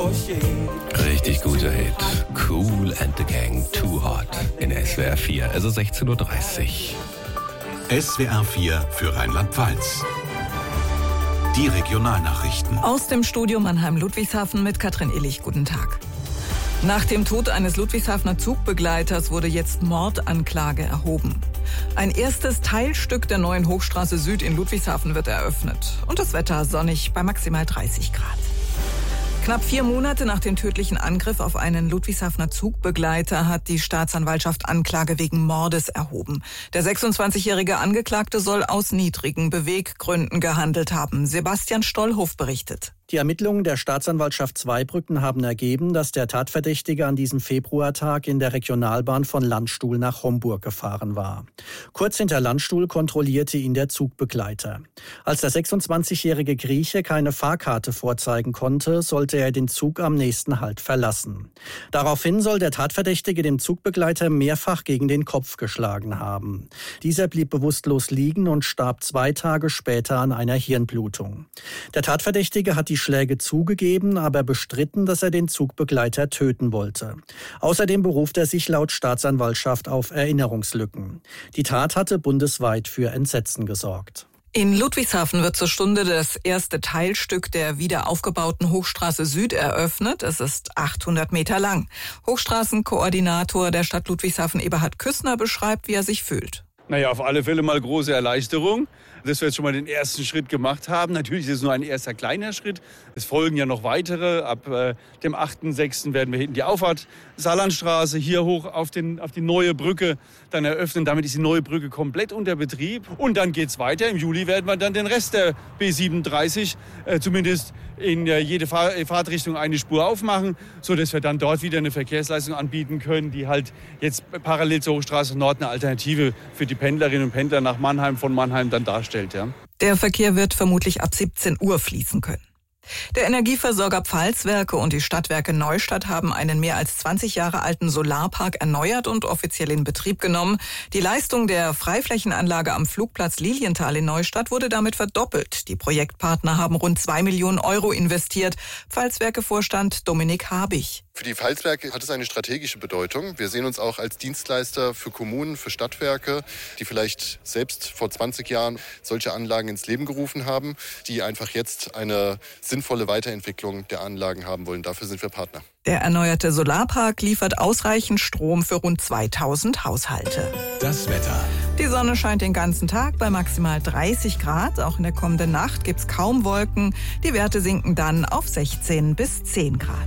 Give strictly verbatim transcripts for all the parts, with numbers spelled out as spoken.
Richtig guter Hit. Kool and the Gang, Too Hot in S W R vier. Es ist sechzehn Uhr dreißig. S W R vier für Rheinland-Pfalz. Die Regionalnachrichten. Aus dem Studio Mannheim-Ludwigshafen mit Katrin Illich. Guten Tag. Nach dem Tod eines Ludwigshafener Zugbegleiters wurde jetzt Mordanklage erhoben. Ein erstes Teilstück der neuen Hochstraße Süd in Ludwigshafen wird eröffnet. Und das Wetter sonnig bei maximal dreißig Grad. Knapp vier Monate nach dem tödlichen Angriff auf einen Ludwigshafener Zugbegleiter hat die Staatsanwaltschaft Anklage wegen Mordes erhoben. Der sechsundzwanzigjährige Angeklagte soll aus niedrigen Beweggründen gehandelt haben. Sebastian Stollhoff berichtet. Die Ermittlungen der Staatsanwaltschaft Zweibrücken haben ergeben, dass der Tatverdächtige an diesem Februartag in der Regionalbahn von Landstuhl nach Homburg gefahren war. Kurz hinter Landstuhl kontrollierte ihn der Zugbegleiter. Als der sechsundzwanzigjährige Grieche keine Fahrkarte vorzeigen konnte, sollte er den Zug am nächsten Halt verlassen. Daraufhin soll der Tatverdächtige dem Zugbegleiter mehrfach gegen den Kopf geschlagen haben. Dieser blieb bewusstlos liegen und starb zwei Tage später an einer Hirnblutung. Der Tatverdächtige hat die Schläge zugegeben, aber bestritten, dass er den Zugbegleiter töten wollte. Außerdem beruft er sich laut Staatsanwaltschaft auf Erinnerungslücken. Die Tat hatte bundesweit für Entsetzen gesorgt. In Ludwigshafen wird zur Stunde das erste Teilstück der wieder aufgebauten Hochstraße Süd eröffnet. Es ist achthundert Meter lang. Hochstraßenkoordinator der Stadt Ludwigshafen Eberhard Küssner beschreibt, wie er sich fühlt. Naja, auf alle Fälle mal große Erleichterung, dass wir jetzt schon mal den ersten Schritt gemacht haben. Natürlich ist es nur ein erster kleiner Schritt. Es folgen ja noch weitere. Ab äh, dem achten sechsten werden wir hinten die Auffahrt Saarlandstraße hier hoch auf, den, auf die neue Brücke dann eröffnen. Damit ist die neue Brücke komplett unter Betrieb. Und dann geht's weiter. Im Juli werden wir dann den Rest der B siebenunddreißig äh, zumindest in äh, jede Fahr- Fahrtrichtung eine Spur aufmachen, sodass wir dann dort wieder eine Verkehrsleistung anbieten können, die halt jetzt parallel zur Hochstraße Nord eine Alternative für die Pendlerinnen und Pendler nach Mannheim, von Mannheim dann darstellt. Ja. Der Verkehr wird vermutlich ab siebzehn Uhr fließen können. Der Energieversorger Pfalzwerke und die Stadtwerke Neustadt haben einen mehr als zwanzig Jahre alten Solarpark erneuert und offiziell in Betrieb genommen. Die Leistung der Freiflächenanlage am Flugplatz Lilienthal in Neustadt wurde damit verdoppelt. Die Projektpartner haben rund zwei Millionen Euro investiert. Pfalzwerke-Vorstand Dominik Habich. Für die Pfalzwerke hat es eine strategische Bedeutung. Wir sehen uns auch als Dienstleister für Kommunen, für Stadtwerke, die vielleicht selbst vor zwanzig Jahren solche Anlagen ins Leben gerufen haben, die einfach jetzt eine sinnvolle Weiterentwicklung der Anlagen haben wollen. Dafür sind wir Partner. Der erneuerte Solarpark liefert ausreichend Strom für rund zweitausend Haushalte. Das Wetter. Die Sonne scheint den ganzen Tag bei maximal dreißig Grad. Auch in der kommenden Nacht gibt es kaum Wolken. Die Werte sinken dann auf sechzehn bis zehn Grad.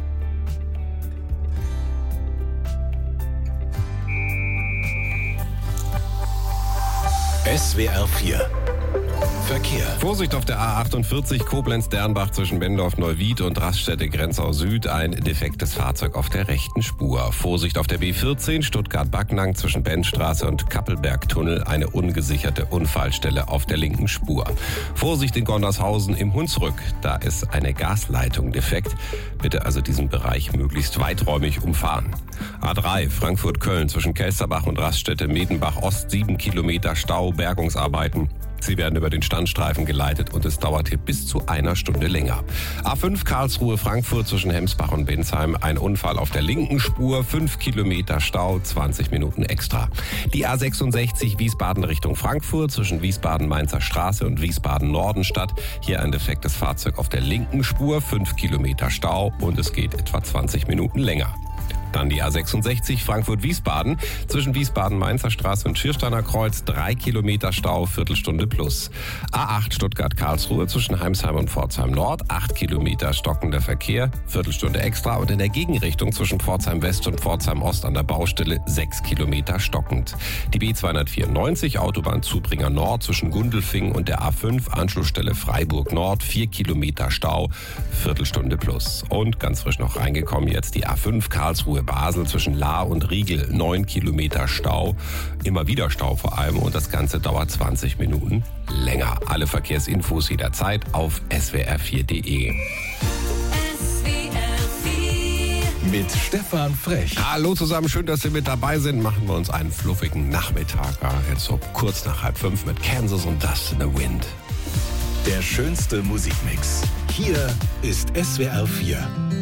S W R vier. Verkehr. Vorsicht auf der A achtundvierzig Koblenz-Dernbach zwischen Bendorf-Neuwied und Raststätte-Grenzau Süd. Ein defektes Fahrzeug auf der rechten Spur. Vorsicht auf der B vierzehn Stuttgart-Backnang zwischen Bennstraße und Kappelbergtunnel. Eine ungesicherte Unfallstelle auf der linken Spur. Vorsicht in Gondershausen im Hunsrück. Da ist eine Gasleitung defekt. Bitte also diesen Bereich möglichst weiträumig umfahren. A drei Frankfurt-Köln zwischen Kelsterbach und Raststätte-Medenbach Ost. Sieben Kilometer Stau, Bergungsarbeiten. Sie werden über den Standstreifen geleitet und es dauert hier bis zu einer Stunde länger. A fünf Karlsruhe-Frankfurt zwischen Hemsbach und Bensheim. Ein Unfall auf der linken Spur. Fünf Kilometer Stau, zwanzig Minuten extra. Die A sechsundsechzig Wiesbaden Richtung Frankfurt zwischen Wiesbaden-Mainzer Straße und Wiesbaden-Nordenstadt. Hier ein defektes Fahrzeug auf der linken Spur. Fünf Kilometer Stau und es geht etwa zwanzig Minuten länger. Dann die A sechsundsechzig Frankfurt-Wiesbaden zwischen Wiesbaden-Mainzer Straße und Schiersteiner Kreuz. Drei Kilometer Stau, Viertelstunde plus. A acht Stuttgart-Karlsruhe zwischen Heimsheim und Pforzheim Nord. Acht Kilometer stockender Verkehr, Viertelstunde extra. Und in der Gegenrichtung zwischen Pforzheim West und Pforzheim Ost an der Baustelle sechs Kilometer stockend. Die B zweihundertvierundneunzig Autobahn Zubringer Nord zwischen Gundelfingen und der A fünf Anschlussstelle Freiburg Nord. Vier Kilometer Stau, Viertelstunde plus. Und ganz frisch noch reingekommen jetzt die A fünf Karlsruhe Basel zwischen Lahr und Riegel, neun Kilometer Stau, immer wieder Stau vor allem und das Ganze dauert zwanzig Minuten länger. Alle Verkehrsinfos jederzeit auf s w r vier punkt d e. Mit Stefan Frech. Hallo zusammen, schön, dass Sie mit dabei sind. Machen wir uns einen fluffigen Nachmittag. Jetzt so kurz nach halb fünf mit Kansas und Dust in the Wind. Der schönste Musikmix. Hier ist S W R vier.